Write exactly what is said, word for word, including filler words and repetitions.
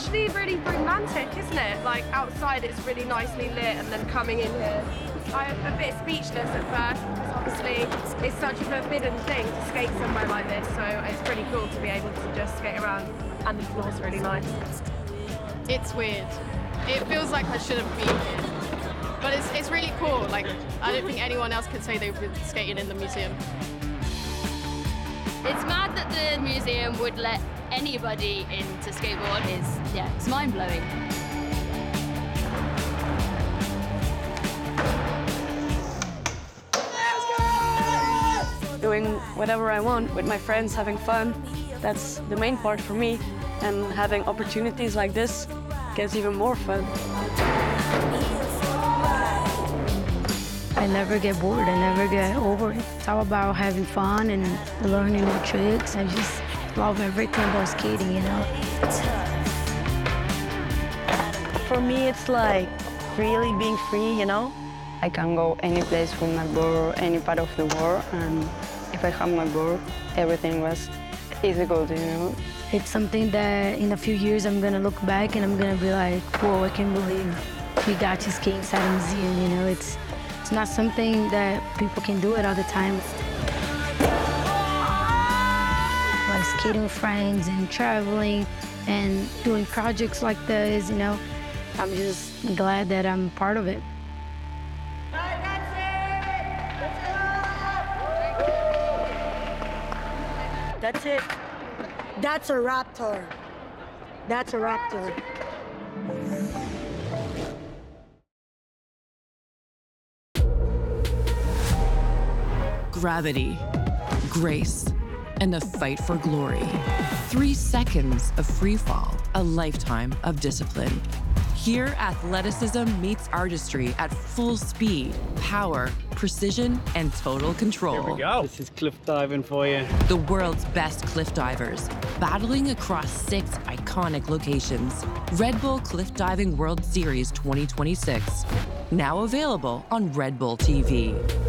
actually really romantic, isn't it? Like, outside it's really nicely lit, and then coming in here. I'm a bit speechless at first, because obviously it's such a forbidden thing to skate somewhere like this, so it's pretty cool to be able to just skate around, and the floor's really nice. It's weird. It feels like I shouldn't be here. But it's, it's really cool. Like, I don't think anyone else could say they've been skating in the museum. It's mad that the museum would let anybody in to skateboard. It's, yeah, it's mind-blowing. Doing whatever I want with my friends, having fun, that's the main part for me. And having opportunities like this gets even more fun. I never get bored, I never get over it. It's all about having fun and learning new tricks. I just love everything about skating, you know? For me, it's like really being free, you know? I can go any place with my board, any part of the world, and if I have my board, everything was easy go to, you know? It's something that in a few years I'm gonna look back and I'm gonna be like, whoa, I can't believe we got to skate inside a museum, you know? It's, it's not something that people can do it all the time. Like skating with friends and traveling and doing projects like this, you know? I'm just glad that I'm part of it. That's it. That's a Raptor. That's a Raptor. Gravity, grace, and the fight for glory. Three seconds of free fall, a lifetime of discipline. Here, athleticism meets artistry at full speed, power, precision, and total control. Here we go. This is cliff diving for you. The world's best cliff divers, battling across six iconic locations. Red Bull Cliff Diving World Series twenty twenty-six, now available on Red Bull T V.